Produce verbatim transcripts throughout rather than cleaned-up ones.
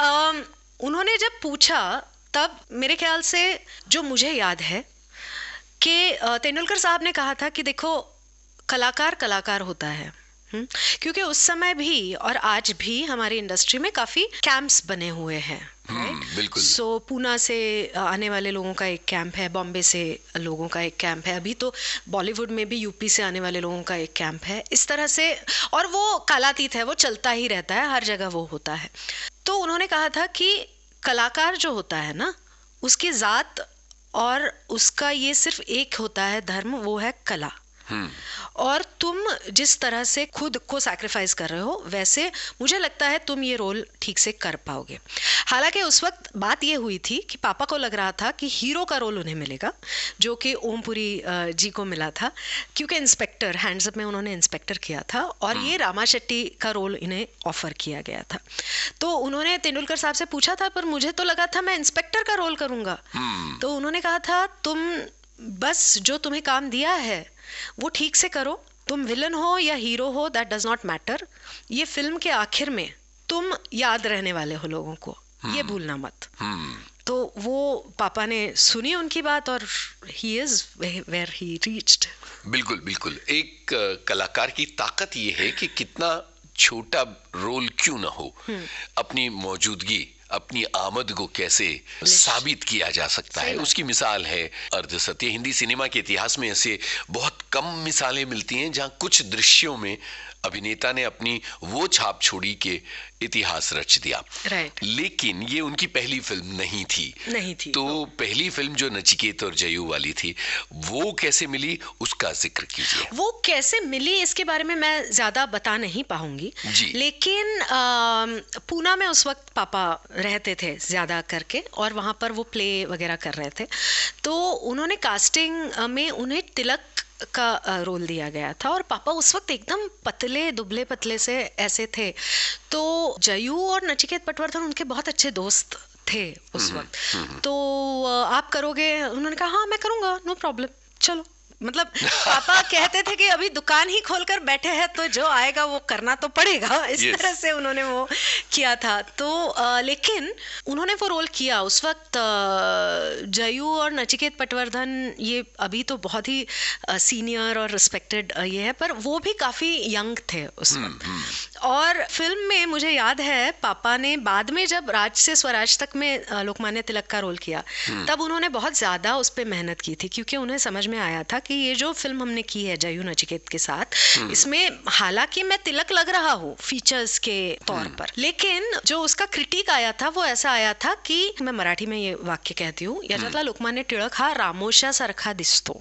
um, उन्होंने जब पूछा तब मेरे ख्याल से जो मुझे याद है कि तेंदुलकर साहब ने कहा था कि देखो कलाकार कलाकार होता है, हुँ? क्योंकि उस समय भी और आज भी हमारी इंडस्ट्री में काफ़ी कैंप्स बने हुए हैं, राइट? बिल्कुल। सो पूना से आने वाले लोगों का एक कैंप है, बॉम्बे से लोगों का एक कैंप है, अभी तो बॉलीवुड में भी यूपी से आने वाले लोगों का एक कैंप है, इस तरह से। और वो कालातीत है, वो चलता ही रहता है, हर जगह वो होता है। तो उन्होंने कहा था कि कलाकार जो होता है ना, उसकी ज़ात और उसका ये सिर्फ एक होता है धर्म, वो है कला। और तुम जिस तरह से खुद को सैक्रिफाइस कर रहे हो, वैसे मुझे लगता है तुम ये रोल ठीक से कर पाओगे। हालांकि उस वक्त बात ये हुई थी कि पापा को लग रहा था कि हीरो का रोल उन्हें मिलेगा, जो कि ओमपुरी जी को मिला था, क्योंकि इंस्पेक्टर, हैंड्स अप में उन्होंने इंस्पेक्टर किया था, और ये रामा शेट्टी का रोल इन्हें ऑफर किया गया था। तो उन्होंने तेंदुलकर साहब से पूछा था, पर मुझे तो लगा था मैं इंस्पेक्टर का रोल करूंगा। तो उन्होंने कहा था तुम बस जो तुम्हें काम दिया है वो ठीक से करो, तुम विलन हो या हीरो हो, दैट डज नॉट मैटर। ये फिल्म के आखिर में तुम याद रहने वाले हो लोगों को, ये भूलना मत। तो वो पापा ने सुनी उनकी बात, और he is where he reached. बिल्कुल बिल्कुल। एक कलाकार की ताकत ये है कि कितना छोटा रोल क्यों ना हो, अपनी मौजूदगी, अपनी आमद को कैसे साबित किया जा सकता है, उसकी मिसाल है अर्धसत्य। हिंदी सिनेमा के इतिहास में ऐसे बहुत कम मिसालें मिलती हैं जहां कुछ दृश्यों में अभिनेता ने अपनी वो छाप छोड़ी कि इतिहास रच दिया। राइट। लेकिन ये उनकी पहली फिल्म नहीं थी। नहीं थी। तो पहली फिल्म जो नचिकेत और जयू वाली थी, वो कैसे मिली, उसका जिक्र कीजिए। वो कैसे मिली इसके बारे में मैं ज्यादा बता नहीं पाऊंगी, लेकिन आ, पूना में उस वक्त पापा रहते थे ज्यादा करके, और वहां पर वो प्ले वगैरह कर रहे थे। तो उन्होंने कास्टिंग में उन्हें तिलक का रोल दिया गया था, और पापा उस वक्त एकदम पतले दुबले पतले से ऐसे थे। तो जयू और नचिकेत पटवर्धन उनके बहुत अच्छे दोस्त थे उस वक्त। तो आप करोगे? उन्होंने कहा हाँ मैं करूँगा, नो प्रॉब्लम, चलो। मतलब पापा कहते थे कि अभी दुकान ही खोलकर बैठे हैं, तो जो आएगा वो करना तो पड़ेगा, इस yes. तरह से उन्होंने वो किया था। तो आ, लेकिन उन्होंने वो रोल किया उस वक्त। जयू और नचिकेत पटवर्धन ये अभी तो बहुत ही सीनियर और रिस्पेक्टेड ये है, पर वो भी काफ़ी यंग थे उस वक्त। और फिल्म में मुझे याद है पापा ने बाद में जब राज से स्वराज तक में लोकमान्य तिलक का रोल किया, तब उन्होंने बहुत ज़्यादा उस पर मेहनत की थी, क्योंकि उन्हें समझ में आया था कि ये जो फिल्म हमने की है जयू नचिकेत के साथ, इसमें हालांकि मैं तिलक लग रहा हूँ फीचर्स के तौर पर, लेकिन जो उसका क्रिटिक आया था वो ऐसा आया था कि, मैं मराठी में ये वाक्य कहती हूँ, याच्यातला लोकमान्य टिळक हा रामोशा सारखा दिसतो।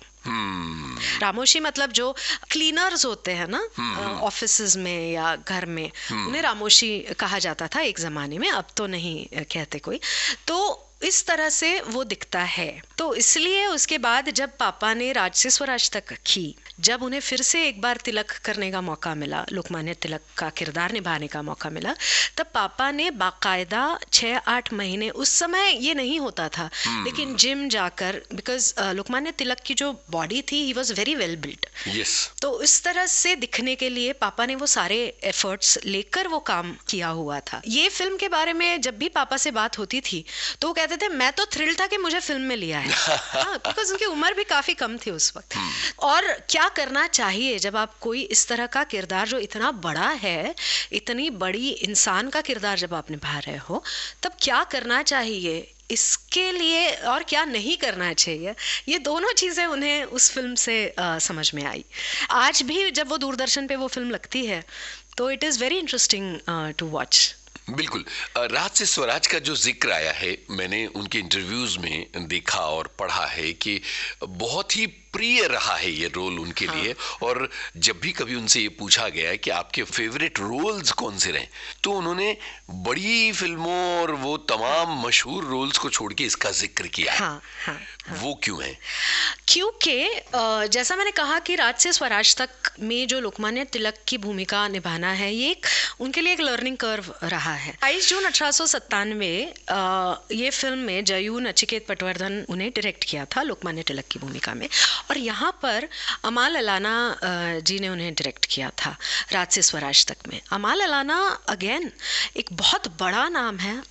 रामोशी मतलब जो क्लीनर्स होते हैं ना ऑफिसेज में या घर में, उन्हें रामोशी कहा जाता था एक जमाने में, अब तो नहीं कहते कोई। तो इस तरह से वो दिखता है। तो इसलिए उसके बाद जब पापा ने राज से स्वराज तक की, जब उन्हें फिर से एक बार तिलक करने का मौका मिला, लोकमान्य तिलक का किरदार निभाने का मौका मिला, तब पापा ने बाकायदा छः आठ महीने, उस समय ये नहीं होता था, लेकिन जिम जाकर, बिकॉज लोकमान्य तिलक की जो बॉडी थी, he was very well built. तो इस तरह से दिखने के लिए पापा ने वो सारे एफर्ट्स लेकर वो काम किया हुआ था। ये फिल्म के बारे में जब भी पापा से बात होती थी तो वो कहते थे मैं तो थ्रिल था कि मुझे फिल्म में लिया है, हाँ, बिकॉज उनकी उम्र भी काफी कम थी उस वक्त। और क्या करना चाहिए जब आप कोई इस तरह का किरदार जो इतना बड़ा है, इतनी बड़ी इंसान का किरदार जब आप निभा रहे हो, तब क्या करना चाहिए इसके लिए और क्या नहीं करना चाहिए, ये दोनों चीज़ें उन्हें उस फिल्म से आ, समझ में आई। आज भी जब वो दूरदर्शन पे वो फिल्म लगती है तो it is very interesting to watch. बिल्कुल। राज से स्वराज का जो जिक्र आया है, मैंने उनके इंटरव्यूज में देखा और पढ़ा है कि बहुत ही प्रिय रहा है ये रोल उनके हाँ। लिए। और जब भी कभी उनसे ये पूछा गया है कि आपके फेवरेट रोल्स कौन से रहे, तो उन्होंने बड़ी फिल्मों और वो तमाम मशहूर रोल्स को छोड़ के इसका जिक्र किया। हाँ, हाँ, हाँ। वो क्यों है? क्योंकि जैसा मैंने कहा कि राज से स्वराज तक में जो लोकमान्य तिलक की भूमिका निभाना है, ये एक उनके लिए एक लर्निंग कर्व रहा है। बाईस जून अठारह सौ सत्तानवे ये फिल्म में जयू नचिकेत पटवर्धन उन्हें डायरेक्ट किया था लोकमान्य तिलक की भूमिका में, और यहाँ पर अमाल अलाना जी ने उन्हें डायरेक्ट किया था राज से स्वराज तक में। अमाल अलाना अगेन एक बहुत बड़ा नाम है,